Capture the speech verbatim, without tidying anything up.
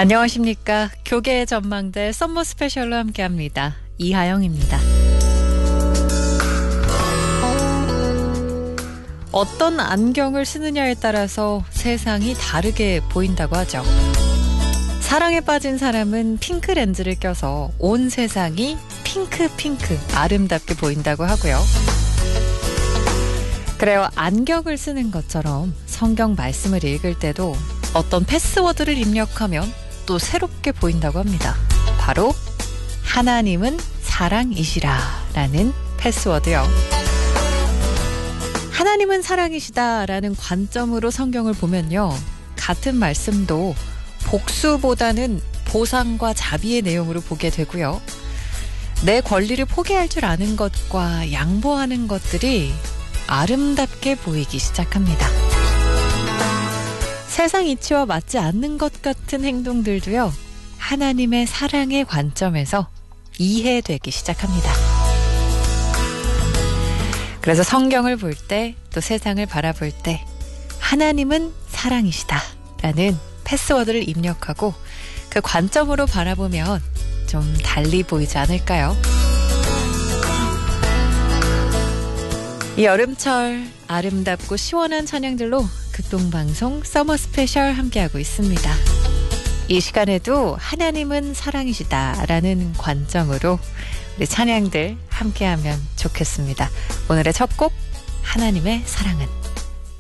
안녕하십니까. 교계의 전망대 썸머 스페셜로 함께합니다. 이하영입니다. 어떤 안경을 쓰느냐에 따라서 세상이 다르게 보인다고 하죠. 사랑에 빠진 사람은 핑크 렌즈를 껴서 온 세상이 핑크 핑크 아름답게 보인다고 하고요. 그래요. 안경을 쓰는 것처럼 성경 말씀을 읽을 때도 어떤 패스워드를 입력하면 또 새롭게 보인다고 합니다. 바로 하나님은 사랑이시라 라는 패스워드요. 하나님은 사랑이시다 라는 관점으로 성경을 보면요. 같은 말씀도 복수보다는 보상과 자비의 내용으로 보게 되고요. 내 권리를 포기할 줄 아는 것과 양보하는 것들이 아름답게 보이기 시작합니다. 세상 이치와 맞지 않는 것 같은 행동들도요. 하나님의 사랑의 관점에서 이해되기 시작합니다. 그래서 성경을 볼 때 또 세상을 바라볼 때 하나님은 사랑이시다 라는 패스워드를 입력하고 그 관점으로 바라보면 좀 달리 보이지 않을까요? 이 여름철 아름답고 시원한 찬양들로 극동방송 서머 스페셜 함께하고 있습니다. 이 시간에도 하나님은 사랑이시다 라는 관점으로 우리 찬양들 함께하면 좋겠습니다. 오늘의 첫 곡 하나님의 사랑은